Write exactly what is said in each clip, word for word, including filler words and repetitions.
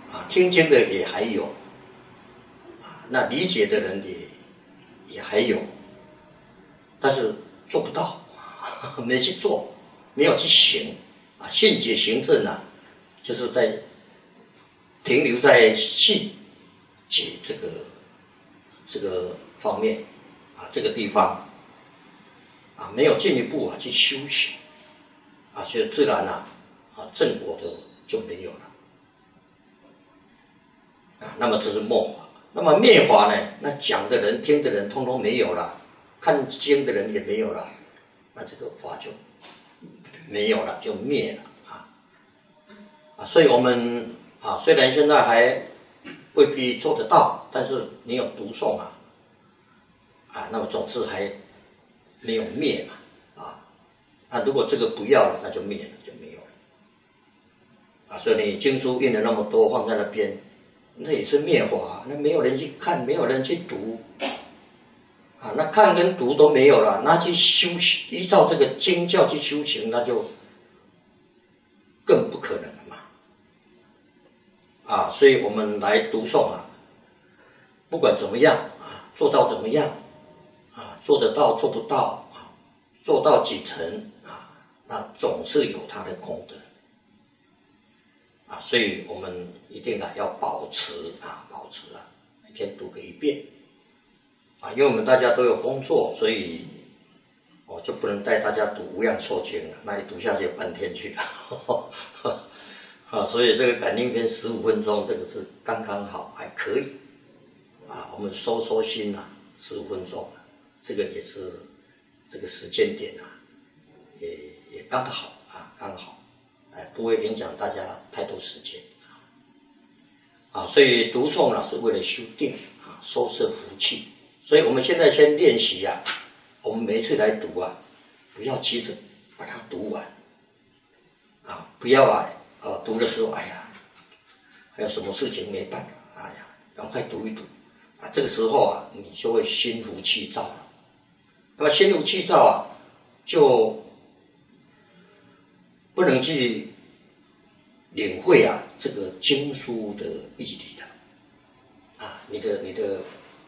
啊，听经的也还有，啊，那理解的人也也还有，但是做不到，没去做，没有去行，啊，信解行证啊，就是在停留在信解这个这个方面，啊，这个地方，啊，没有进一步啊去修行，啊，所以自然啊，啊，正果的就没有了。啊，那么这是末法。那么灭法呢？那讲的人、听的人，通通没有了，看经的人也没有了，那这个法就没有了，就灭了啊！啊，所以我们啊，虽然现在还未必做得到，但是你有读诵啊，啊，那么总之还没有灭嘛，啊，那如果这个不要了，那就灭了，就没有了。啊，所以你经书印了那么多，放在那边。那也是灭法，那没有人去看，没有人去读，啊，那看跟读都没有了，那去修行，依照这个经教去修行，那就更不可能了嘛，啊，所以我们来读诵啊，不管怎么样啊，做到怎么样啊，做得到做不到啊，做到几成啊，那总是有它的功德。啊，所以我们一定啊要保持啊，保持啊，每天读个一遍，啊，因为我们大家都有工作，所以我就不能带大家读《无量寿经》了，那一读下去有半天去了，啊，所以这个感应篇十五分钟，这个是刚刚好，还可以，啊，我们收收心啊，十五分钟，这个也是这个时间点啊，也也刚好啊，刚好。不会影响大家太多时间啊，所以读诵呢是为了修定啊，收摄福气。所以我们现在先练习啊，我们每一次来读啊，不要急着把它读完啊，不要啊，呃，读的时候，哎呀，还有什么事情没办法，哎呀，赶快读一读啊，这个时候啊，你就会心浮气躁了。那么心浮气躁啊，就不能去领会啊这个经书的义理的啊，你的你的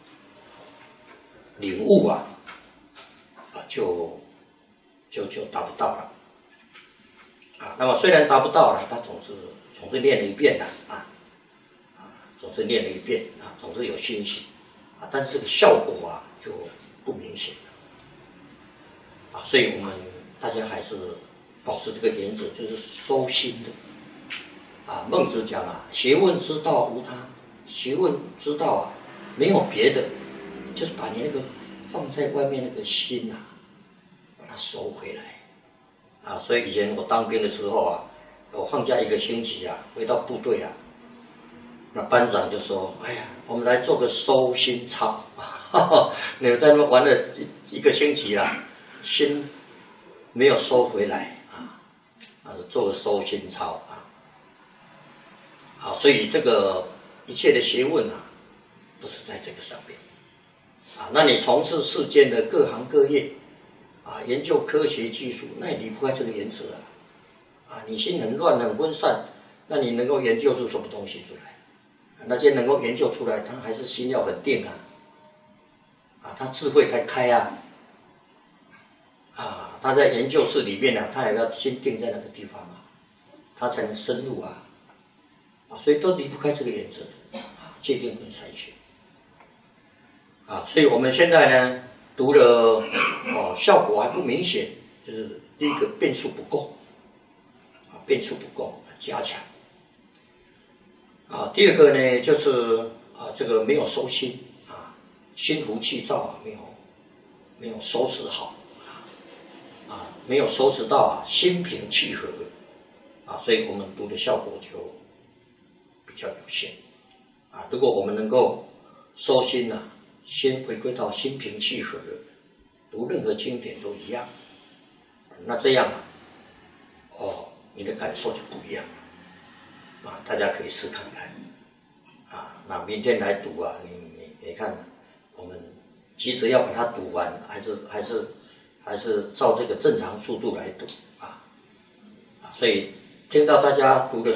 领悟啊啊就就就达不到了啊。那么虽然达不到了，他总是总是念了一遍的啊啊，总是念了一遍啊，总是有欣喜啊，但是这个效果啊就不明显了啊。所以我们大家还是保持这个原则，就是收心的啊。孟子讲啊，学问之道无他，学问之道啊，没有别的，就是把你那个放在外面那个心啊，把它收回来啊。所以以前我当兵的时候啊，我放假一个星期啊，回到部队啊，那班长就说：“哎呀，我们来做个收心操，你们在那边玩了一个星期啦，心没有收回来。”啊，做个收心操啊，啊，所以这个一切的学问啊，都是在这个上面啊。那你从事世间的各行各业啊，研究科学技术，那也离不开这个原则啊。啊，你心很乱很分散，那你能够研究出什么东西出来？啊、那些能够研究出来，他还是心要很定啊，啊，他智慧才开啊。啊，他在研究室里面呢、啊，他也要心定在那个地方啊，他才能深入啊，啊，所以都离不开这个原则啊，界定跟筛选啊，所以我们现在呢读了哦，效果还不明显，就是第一个变数不够啊，变数不够，加强啊，第二个呢就是啊，这个没有收心啊，心浮气躁啊，没有没有收拾好。啊，没有收拾到啊，心平气和啊，所以我们读的效果就比较有限啊。如果我们能够收心啊，先回归到心平气和的，读任何经典都一样，那这样啊，哦，你的感受就不一样了啊。大家可以试看看啊。那明天来读啊，你你你看，我们急着要把它读完，还是还是。还是照这个正常速度来读啊，啊，所以听到大家读的